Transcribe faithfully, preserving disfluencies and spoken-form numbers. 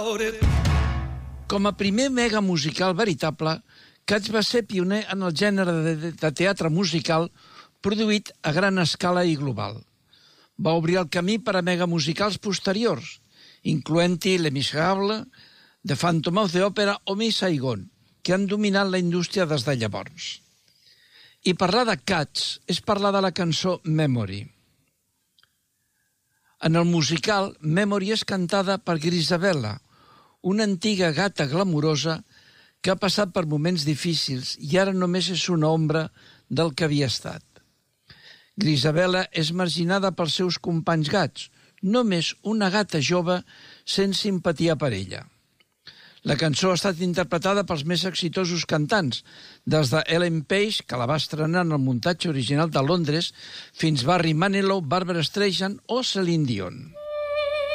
Com a primer mega musical veritable, Cats va ser pioner en el gènere de, de teatre musical produït a gran escala i global. Va obrir el camí per a mega musicals posteriors, incloent-hi Les Miserables, The Phantom of the Opera o Miss Saigon, que han dominat la indústria des de llavors. I parlar de Cats és parlar de la cançó Memory. En el musical, Memory és cantada per Grisabella, una antiga gata glamurosa que ha passat per moments difícils i ara només és una ombra del que havia estat. Grisabella és marginada pels seus companys gats, només una gata jove sent simpatia per ella. La cançó ha estat interpretada pels més exitosos cantants, des de Ellen Page, que la va estrenar en el muntatge original de Londres, fins Barry Manilow, Barbra Streisand o Celine Dion.